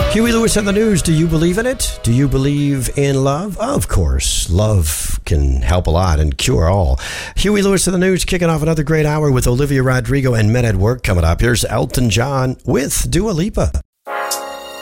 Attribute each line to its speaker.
Speaker 1: Huey Lewis on the news. Do you believe in it? Do you believe in love? Of course. Love can help a lot and cure all. Huey Lewis on the news, kicking off another great hour with Olivia Rodrigo and Men at Work coming up. Here's Elton John with Dua Lipa.